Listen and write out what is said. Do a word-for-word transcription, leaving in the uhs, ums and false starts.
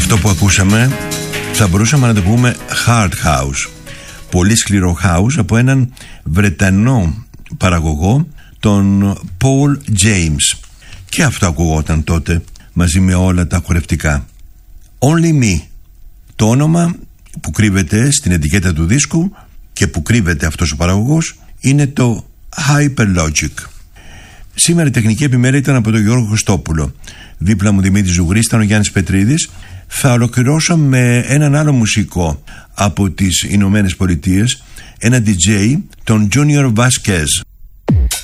Αυτό που ακούσαμε θα μπορούσαμε να το πούμε hard house, πολύ σκληρό house, από έναν Βρετανό παραγωγό, τον Paul James. Και αυτό ακουγόταν τότε μαζί με όλα τα χορευτικά. Only Me, το όνομα που κρύβεται στην ετικέτα του δίσκου και που κρύβεται αυτός ο παραγωγός, είναι το Hyperlogic. Σήμερα η τεχνική επιμέλεια ήταν από τον Γιώργο Χριστόπουλο. Δίπλα μου Δημήτρης Ζουγρής, ήταν ο Γιάννης Πετρίδης. Θα ολοκληρώσω με έναν άλλο μουσικό από τις Ηνωμένες Πολιτείες, ένα ντι τζέι, τον Junior Vasquez.